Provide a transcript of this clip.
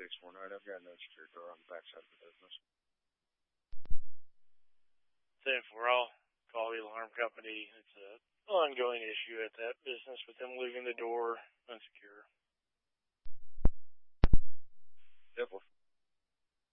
649. I've got no security door on the backside of the business. Same for all. Call the alarm company. It's an ongoing issue at that business with them leaving the door unsecured.